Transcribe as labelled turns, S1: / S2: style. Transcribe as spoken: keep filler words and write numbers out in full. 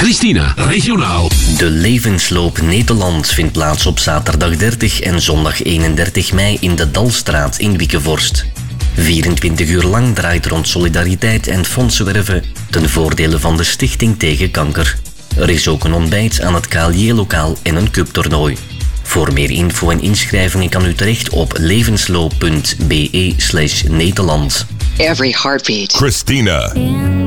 S1: Christina, regionaal.
S2: De Levensloop Nederland vindt plaats op zaterdag dertig en zondag eenendertig mei in de Dalstraat in Wickevorst. vierentwintig uur lang draait rond solidariteit en fondsenwerven ten voordele van de Stichting tegen Kanker. Er is ook een ontbijt aan het K L J-lokaal en een cuptoernooi. Voor meer info en inschrijvingen kan u terecht op levensloop punt be slash Nederland.
S3: Every heartbeat.
S4: Christina.